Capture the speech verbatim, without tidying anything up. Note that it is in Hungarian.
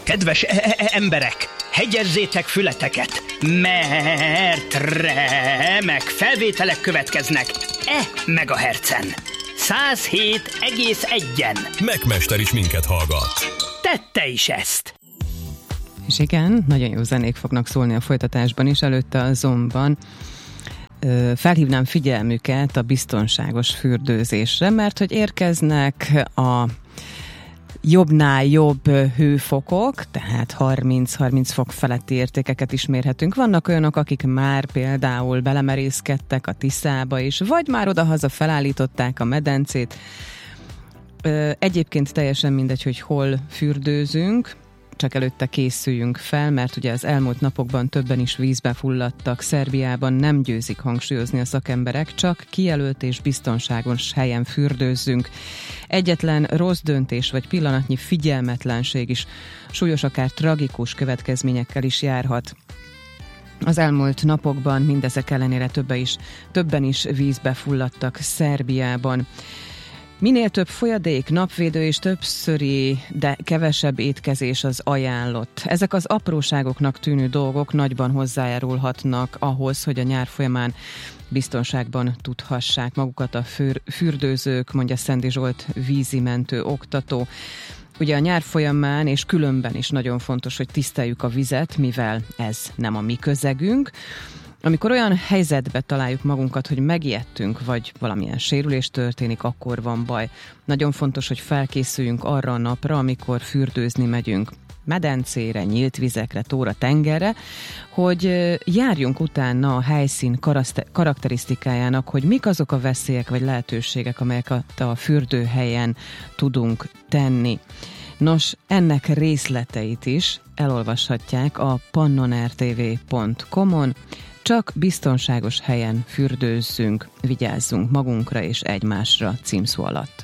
Kedves e- e- emberek, hegyezzétek fületeket, mert remek felvételek következnek e megahertzen. száz hét egész egyen. Megmester is minket hallgat. Tette is ezt. És igen, nagyon jó zenék fognak szólni a folytatásban is, előtte azonban ö, felhívnám figyelmüket a biztonságos fürdőzésre, mert hogy érkeznek a jobbnál jobb hőfokok, tehát harminc-harminc fok feletti értékeket is mérhetünk. Vannak olyanok, akik már például belemerészkedtek a Tiszába is, vagy már odahaza felállították a medencét. Egyébként teljesen mindegy, hogy hol fürdőzünk, csak előtte készüljünk fel, mert ugye az elmúlt napokban többen is vízbe fulladtak. Szerbiában nem győzik hangsúlyozni a szakemberek, csak kijelölt és biztonságos helyen fürdőzzünk. Egyetlen rossz döntés vagy pillanatnyi figyelmetlenség is súlyos, akár tragikus következményekkel is járhat. Az elmúlt napokban mindezek ellenére többen is, többen is vízbe fulladtak Szerbiában. Minél több folyadék, napvédő és többszöri, de kevesebb étkezés az ajánlott. Ezek az apróságoknak tűnő dolgok nagyban hozzájárulhatnak ahhoz, hogy a nyár folyamán biztonságban tudhassák magukat a für- fürdőzők, mondja Szendi Zsolt vízimentő oktató. Ugye a nyár folyamán és különben is nagyon fontos, hogy tiszteljük a vizet, mivel ez nem a mi közegünk. Amikor olyan helyzetbe találjuk magunkat, hogy megijedtünk, vagy valamilyen sérülés történik, akkor van baj. Nagyon fontos, hogy felkészüljünk arra a napra, amikor fürdőzni megyünk. Medencére, nyílt vizekre, tóra, tengerre, hogy járjunk utána a helyszín karakterisztikájának, hogy mik azok a veszélyek vagy lehetőségek, amelyeket a fürdőhelyen tudunk tenni. Nos, ennek részleteit is elolvashatják a pannonrtv pont com-on. Csak biztonságos helyen fürdőzzünk, vigyázzunk magunkra és egymásra címszó alatt.